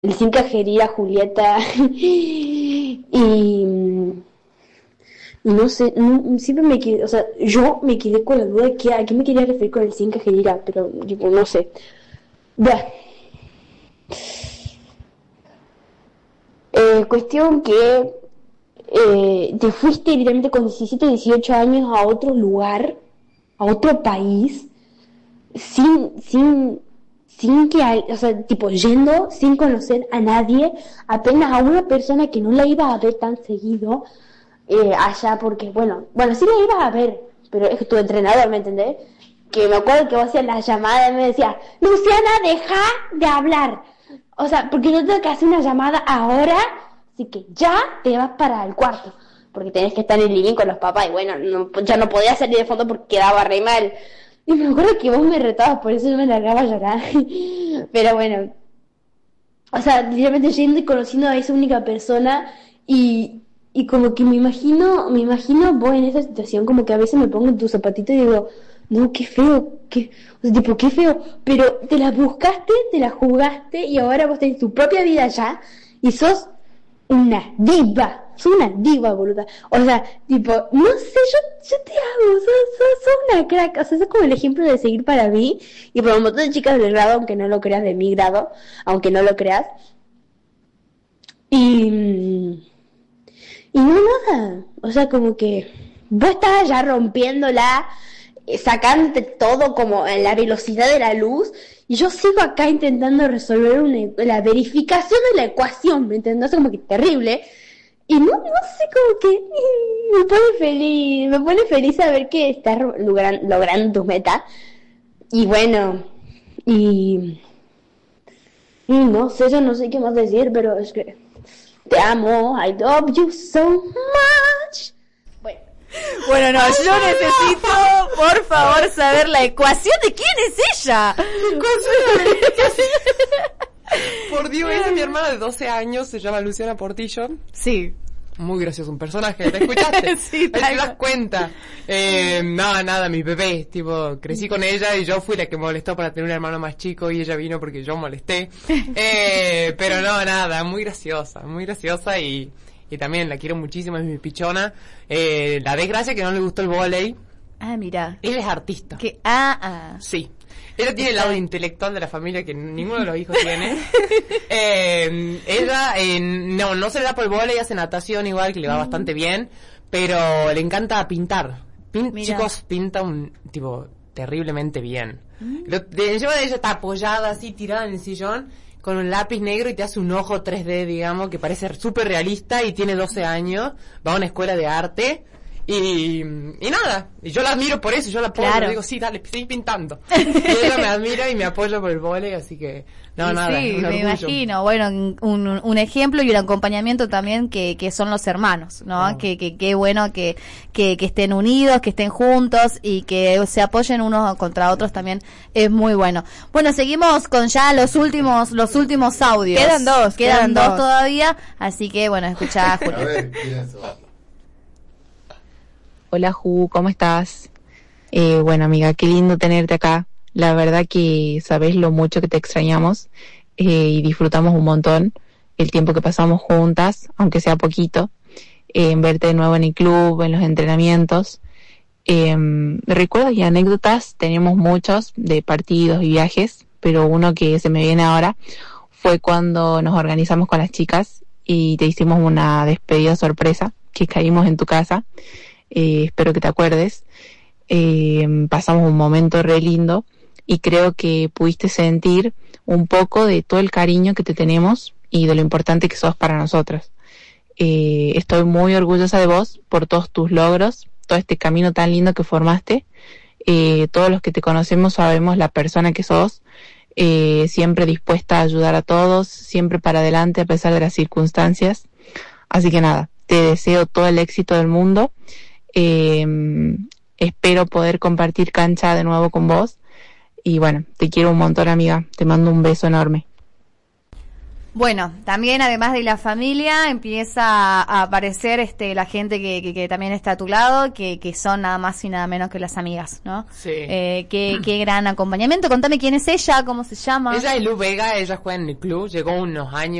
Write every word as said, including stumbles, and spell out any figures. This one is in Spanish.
el sin cajería Julieta y, y no sé, no, siempre me quedé, o sea, yo me quedé con la duda de que, a qué me quería referir con el sin cajería, pero tipo, no sé. Bueno, eh, cuestión que eh, te fuiste literalmente con diecisiete, dieciocho años a otro lugar, a otro país, sin, sin, sin que, hay- o sea, tipo, yendo, sin conocer a nadie, apenas a una persona que no la iba a ver tan seguido, eh, allá, porque, bueno, bueno, sí la ibas a ver, pero es que tu entrenador, ¿me entendés? Que me acuerdo que vos hacías las llamadas y me decías, Luciana, deja de hablar. O sea, porque yo tengo que hacer una llamada ahora, así que ya te vas para el cuarto, porque tenés que estar en el living con los papás, y bueno, no, ya no podía salir de fondo porque quedaba re mal. Y me acuerdo que vos me retabas, por eso yo me largaba a llorar. Pero bueno, o sea, literalmente yendo y conociendo a esa única persona y, y como que me imagino, me imagino vos en esa situación, como que a veces me pongo en tu zapatito y digo, no, qué feo, qué, o sea, tipo, qué feo, pero te la buscaste, te la jugaste y ahora vos tenés tu propia vida ya y sos una diva, sos una diva, boluda. O sea, tipo, no sé, yo, yo te amo, sos, sos, sos una crack. O sea, sos como el ejemplo de seguir para mí y para un montón de chicas del grado, aunque no lo creas, de mi grado, aunque no lo creas. Y, y no nada, o sea, como que vos estabas ya rompiéndola, eh, sacándote todo como en la velocidad de la luz, y yo sigo acá intentando resolver una, la verificación de la ecuación, ¿me entendés? Como que terrible. Y no, no sé, como que eh, me pone feliz, me pone feliz saber que estás logran, logrando tus metas. Y bueno, y, y no sé, yo no sé qué más decir, pero es que te amo, I love you so much. Bueno, Bueno, no, yo necesito, por favor, saber la ecuación de quién es ella. Por Dios, esa es mi hermana de doce años, se llama Luciana Portillo. Sí. Muy gracioso, un personaje, ¿te escuchaste? Sí, Ahí te tal das cual. cuenta. Eh, nada, nada, mi bebé, tipo, crecí con ella y yo fui la que molestó para tener un hermano más chico y ella vino porque yo molesté. Eh, pero no, nada, muy graciosa, muy graciosa y, y también la quiero muchísimo, es mi pichona. Eh, la desgracia que no le gustó el vóley. Ah, mira. Ella es artista. Que, ah, ah. Sí. Ella tiene el lado intelectual de la familia que ninguno de los hijos tiene. eh, ella eh, no no se le da por el vóley, hace natación igual, que le va bastante bien, pero le encanta pintar. Pin- chicos, pinta un tipo terriblemente bien. Lo, de, encima de ella está apoyada así, tirada en el sillón, con un lápiz negro y te hace un ojo tres D, digamos, que parece súper realista y tiene doce años, va a una escuela de arte. Y, y nada, y yo la admiro por eso, yo la apoyo, Claro. le digo, sí, dale, sigue pintando. Y ella me admira y me apoya por el vóley, así que, no, Y nada, sí, es un me orgullo. imagino. Bueno, un, un, un ejemplo y un acompañamiento también que, que son los hermanos, ¿no? Oh. Que, que, que bueno que, que, que estén unidos, que estén juntos y que se apoyen unos contra otros también es muy bueno. Bueno, seguimos con ya los últimos, los últimos audios. Quedan dos, Quedan, quedan dos dos. todavía, así que bueno, escuchá, A Julia. ver, ¿quién es eso? Hola Ju, ¿cómo estás? Eh, bueno amiga, qué lindo tenerte acá. La verdad que sabes lo mucho que te extrañamos eh, y disfrutamos un montón el tiempo que pasamos juntas, aunque sea poquito, eh, en verte de nuevo en el club, en los entrenamientos. Eh, recuerdos y anécdotas tenemos muchos de partidos y viajes, pero uno que se me viene ahora fue cuando nos organizamos con las chicas y te hicimos una despedida sorpresa, que caímos en tu casa. Eh, espero que te acuerdes. Eh, pasamos un momento re lindo y creo que pudiste sentir un poco de todo el cariño que te tenemos y de lo importante que sos para nosotras. Eh, estoy muy orgullosa de vos por todos tus logros, todo este camino tan lindo que formaste. Eh, todos los que te conocemos sabemos la persona que sos, eh, siempre dispuesta a ayudar a todos, siempre para adelante a pesar de las circunstancias. Así que nada, te deseo todo el éxito del mundo. Eh, espero poder compartir cancha de nuevo con vos y bueno, te quiero un montón amiga, te mando un beso enorme. Bueno, también además de la familia empieza a aparecer este la gente que, que, que también está a tu lado, que, que son nada más y nada menos que las amigas, ¿no? Sí. Eh, qué, qué gran acompañamiento. Contame quién es ella, cómo se llama. Ella es Lu Vega, ella juega en el club, llegó unos años